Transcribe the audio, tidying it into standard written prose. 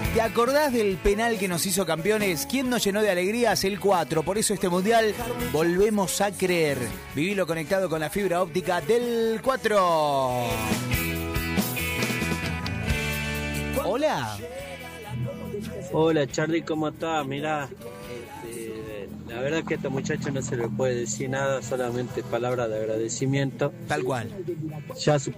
¿Te acordás del penal que nos hizo campeones? ¿Quién nos llenó de alegrías? El 4. Por eso este mundial volvemos a creer. Vivilo conectado con la fibra óptica del 4. Hola. Hola Charlie, ¿cómo estás? Mirá, la verdad que a este muchacho no se le puede decir nada, solamente palabras de agradecimiento. Tal cual. Ya su